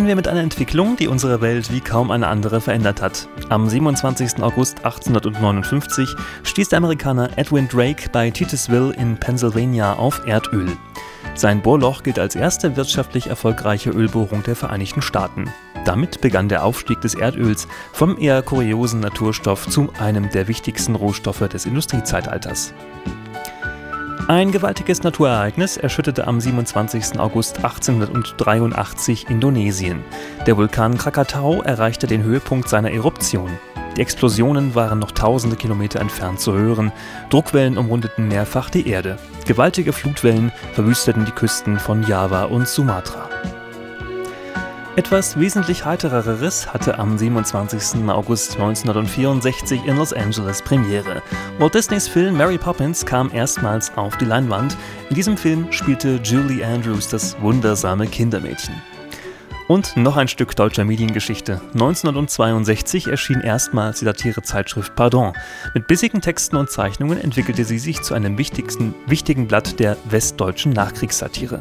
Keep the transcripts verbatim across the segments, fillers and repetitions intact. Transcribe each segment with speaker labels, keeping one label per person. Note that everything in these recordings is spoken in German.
Speaker 1: Beginnen wir mit einer Entwicklung, die unsere Welt wie kaum eine andere verändert hat. Am siebenundzwanzigsten August achtzehnhundertneunundfünfzig stieß der Amerikaner Edwin Drake bei Titusville in Pennsylvania auf Erdöl. Sein Bohrloch gilt als erste wirtschaftlich erfolgreiche Ölbohrung der Vereinigten Staaten. Damit begann der Aufstieg des Erdöls vom eher kuriosen Naturstoff zu einem der wichtigsten Rohstoffe des Industriezeitalters. Ein gewaltiges Naturereignis erschütterte am siebenundzwanzigsten August achtzehnhundertdreiundachtzig Indonesien. Der Vulkan Krakatau erreichte den Höhepunkt seiner Eruption. Die Explosionen waren noch tausende Kilometer entfernt zu hören. Druckwellen umrundeten mehrfach die Erde. Gewaltige Flutwellen verwüsteten die Küsten von Java und Sumatra. Etwas wesentlich Heitereres hatte am siebenundzwanzigsten August neunzehnhundertvierundsechzig in Los Angeles Premiere. Walt Disneys Film Mary Poppins kam erstmals auf die Leinwand. In diesem Film spielte Julie Andrews das wundersame Kindermädchen. Und noch ein Stück deutscher Mediengeschichte. neunzehnhundertzweiundsechzig erschien erstmals die Satirezeitschrift Pardon. Mit bissigen Texten und Zeichnungen entwickelte sie sich zu einem wichtigsten, wichtigen Blatt der westdeutschen Nachkriegssatire.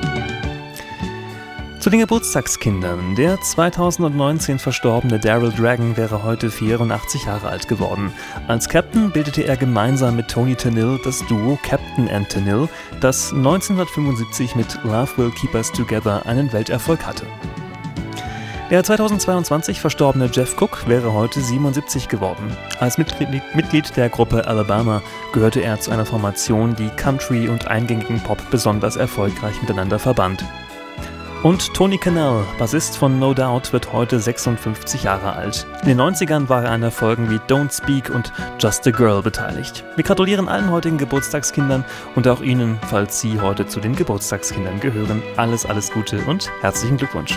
Speaker 1: Zu den Geburtstagskindern. Der zweitausendneunzehn verstorbene Daryl Dragon wäre heute vierundachtzig Jahre alt geworden. Als Captain bildete er gemeinsam mit Tony Tennille das Duo Captain and Tennille, das neunzehnhundertfünfundsiebzig mit Love Will Keep Us Together einen Welterfolg hatte. Der zweitausendzweiundzwanzig verstorbene Jeff Cook wäre heute siebenundsiebzig geworden. Als Mitglied, Mitglied der Gruppe Alabama gehörte er zu einer Formation, die Country und eingängigen Pop besonders erfolgreich miteinander verband. Und Tony Kanal, Bassist von No Doubt, wird heute sechsundfünfzig Jahre alt. In den neunzigern war er an Erfolgen wie Don't Speak und Just a Girl beteiligt. Wir gratulieren allen heutigen Geburtstagskindern und auch Ihnen, falls Sie heute zu den Geburtstagskindern gehören. Alles, alles Gute und herzlichen Glückwunsch.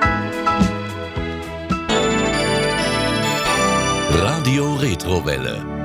Speaker 2: Radio Retrowelle.